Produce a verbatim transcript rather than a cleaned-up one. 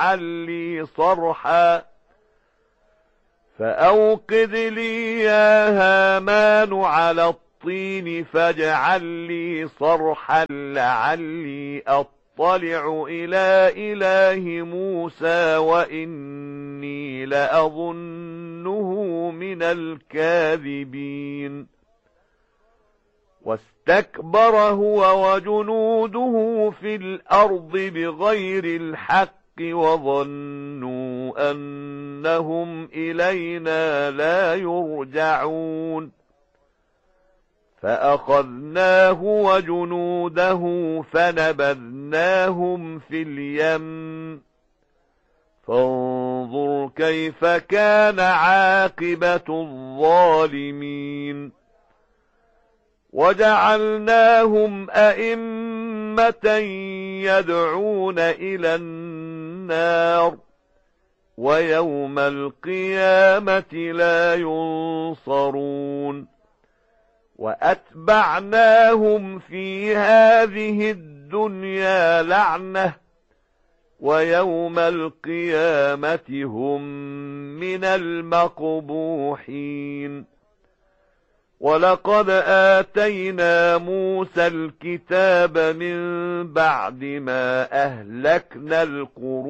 فاجعل لي صرحا فأوقد لي يا هامان على الطين فاجعل لي صرحا لعلي أطلع إلى إله موسى وإني لأظنه من الكاذبين واستكبر هو وجنوده في الأرض بغير الحق وظنوا أنهم إلينا لا يرجعون فأخذناه وجنوده فنبذناهم في اليم فانظر كيف كان عاقبة الظالمين وجعلناهم أئمة يدعون إلى النار ويوم القيامة لا ينصرون وأتبعناهم في هذه الدنيا لعنة ويوم القيامة هم من المقبوحين ولقد آتينا موسى الكتاب من بعد ما أهلكنا القرون